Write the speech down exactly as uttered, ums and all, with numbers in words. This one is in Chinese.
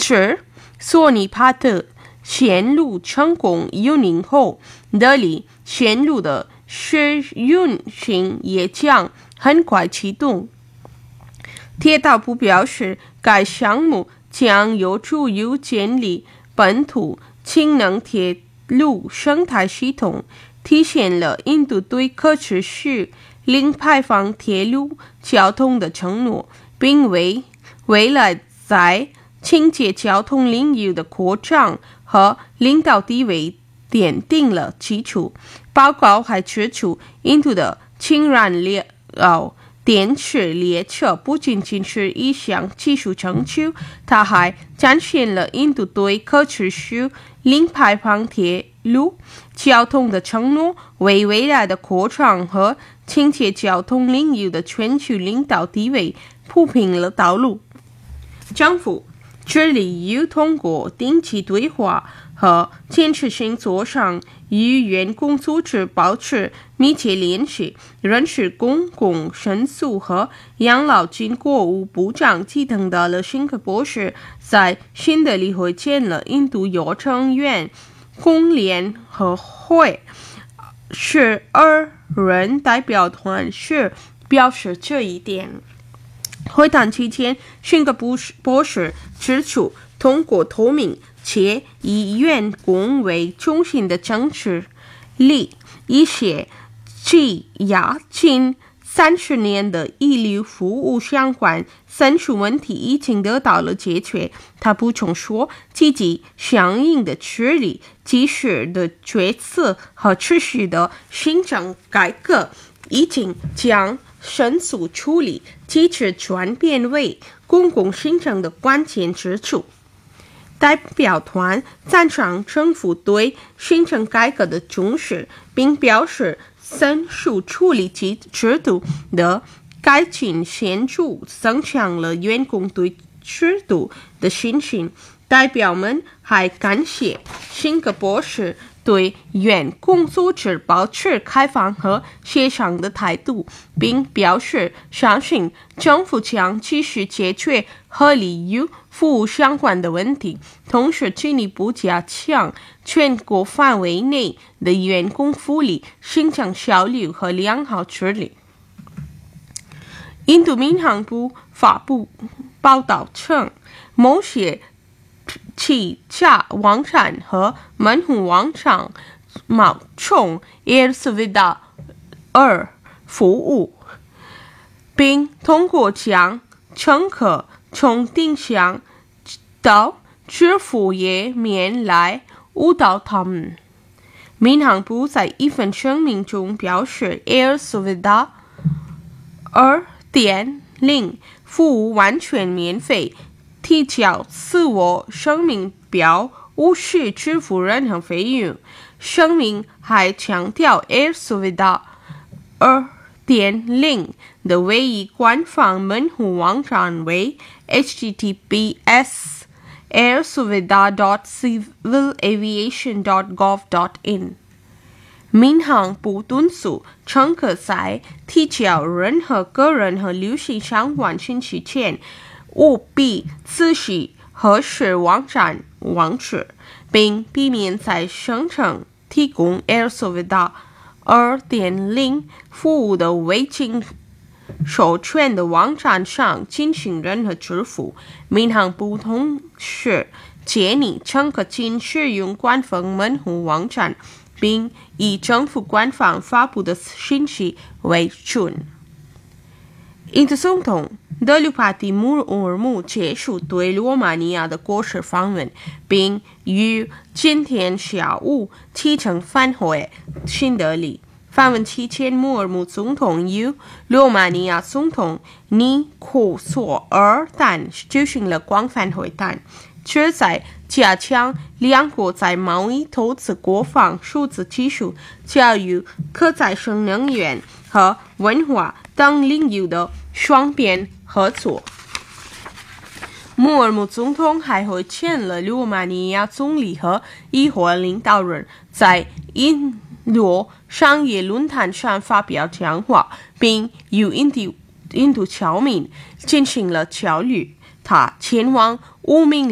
至索尼帕特线路成功运营后，德里线路的试运行也将很快启动。铁道部表示，该项目将有助于建立本土氢能铁路生态系统，体现了印度对可持续零排放铁路交通的承诺，并为未来在清洁交通领域的扩张和领导地位奠定了基础。报告还指出，印度的氢燃料电池列车不仅仅是一项技术成就，它还展现了印度对可持续零排放铁路交通的承诺，为未来的扩张和清洁交通领域的全球领导地位铺平了道路。政府致力于通过定期对话和建设性磋商，与员工组织保持密切联系。人事公共申诉和养老金国务部长吉登达勒辛格博士在新德里会见了印度幼成员工联合会十二人代表团时表示这一点。会谈期间，辛格博士指出，通过透明且以员工为中心的政治力，一些积压近三十年的医疗服务相关申诉问题已经得到了解决。他补充说，积极相应的处理、及时的决策和持续的行政改革已经将申诉处理机制转变为公共行政的关键支柱。代表团赞赏政府对行政改革的重视，并表示申诉处理制度的改进显著增强了员工对制度的信心。代表们还感谢辛格博士对员工组织保持开放和协商的态度，并表示相信政府将继续解决和利于服务相关的问题，同时进一步加强全国范围内的员工福利、行政效率和良好治理。印度民航部发布报道称，某些旗下网站和门户网站冒充 Air Suvidha 二服务，并通过将乘客从定向到支付页面来误导他们。民航部在一份声明中表示 ，Air Suvidha 二点零服务完全免费，提交自我声明表无需支付任何费用。声明还强调 Air Suvidha 二点零的唯一官方门户网站为 h t t p s air suvidha dot civil aviation dot gov dot in。 民航部敦促乘客在提交任何个人和旅行相关信息前，务必仔细核实网站网址，并避免在声称提供 Air Suvidha 二点零服务的未经授权的网站上进行任何支付。民航部同时建议乘客仅使用官方门户网站，并以政府官方发布的信息为准。印度总统德鲁帕蒂穆尔姆结束对罗马尼亚的国事访问，并于今天下午启程返回新德里。访问期间，穆尔姆总统与罗马尼亚总统尼古索尔丹举行了广泛会谈，旨在加强两国在贸易、投资、国防、数字技术、教育、可再生能源和文化等领域的双边合作。穆尔姆总统还会见了罗马尼亚总理和议会领导人，在印度商业论坛上发表讲话，并与印度印度侨民进行了交流。他前往五名